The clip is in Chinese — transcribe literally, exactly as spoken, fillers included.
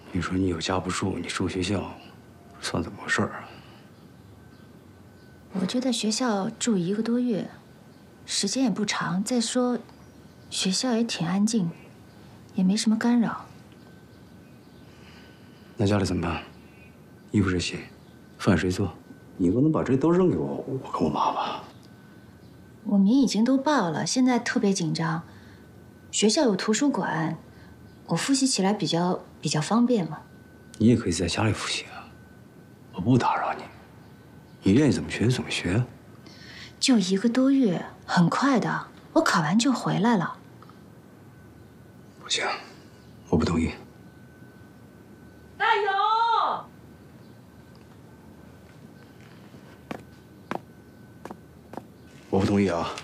你说你有家不住，你住学校，算怎么回事啊？ 我就在学校住一个多月，时间也不长。再说，学校也挺安静，也没什么干扰。 那家里怎么办？衣服谁洗？饭谁做？你不能把这都扔给我，我跟我妈吧？ 我名已经都报了，现在特别紧张。学校有图书馆，我复习起来比较比较方便嘛。 你也可以在家里复习啊，我不打扰你。你愿意怎么学怎么学。 就一个多月，很快的，我考完就回来了。 不行，我不同意。 大勇， 我不同意啊！